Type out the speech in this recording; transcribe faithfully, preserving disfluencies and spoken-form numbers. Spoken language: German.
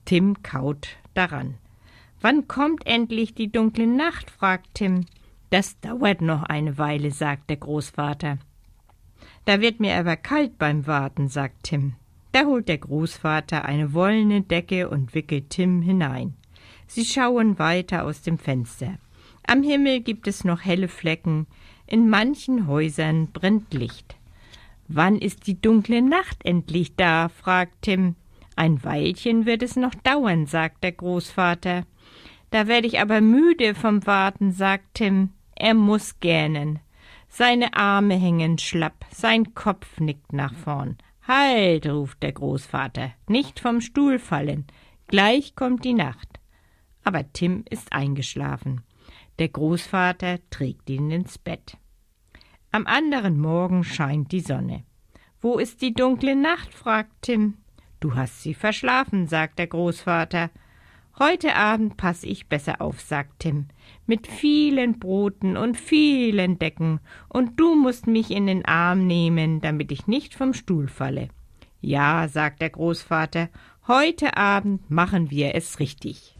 Tim kaut daran. »Wann kommt endlich die dunkle Nacht?« fragt Tim. »Das dauert noch eine Weile«, sagt der Großvater. »Da wird mir aber kalt beim Warten«, sagt Tim. Da holt der Großvater eine wollene Decke und wickelt Tim hinein. Sie schauen weiter aus dem Fenster. Am Himmel gibt es noch helle Flecken, in manchen Häusern brennt Licht. »Wann ist die dunkle Nacht endlich da?« fragt Tim. »Ein Weilchen wird es noch dauern«, sagt der Großvater. »Da werde ich aber müde vom Warten«, sagt Tim. Er muss gähnen. Seine Arme hängen schlapp, sein Kopf nickt nach vorn. »Halt«, ruft der Großvater, »nicht vom Stuhl fallen, gleich kommt die Nacht.« Aber Tim ist eingeschlafen. Der Großvater trägt ihn ins Bett. Am anderen Morgen scheint die Sonne. »Wo ist die dunkle Nacht?« fragt Tim. »Du hast sie verschlafen«, sagt der Großvater. »Heute Abend pass ich besser auf«, sagt Tim, »mit vielen Broten und vielen Decken, und du musst mich in den Arm nehmen, damit ich nicht vom Stuhl falle.« »Ja«, sagt der Großvater, »heute Abend machen wir es richtig.«